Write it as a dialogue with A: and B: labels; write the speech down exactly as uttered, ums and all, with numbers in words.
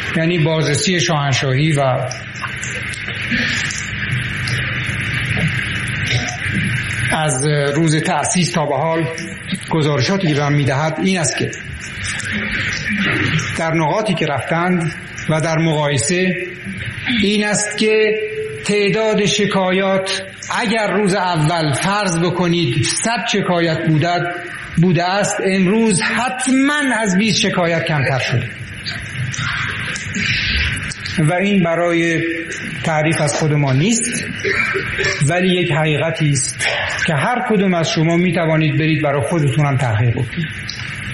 A: یعنی بازرسی شاهنشاهی و از روز تأسیس تا به حال گزارشاتی که به من میدهد این است که در نقاطی که رفتند و در مقایسه این است که تعداد شکایات اگر روز اول فرض بکنید صد شکایت بودد بوده است، امروز حتما از بیست شکایت کمتر شده و این برای تعریف از خود ما نیست، ولی یک حقیقتی است که هر کدوم از شما می توانید برید برای خودتون هم تحقیق بکنید.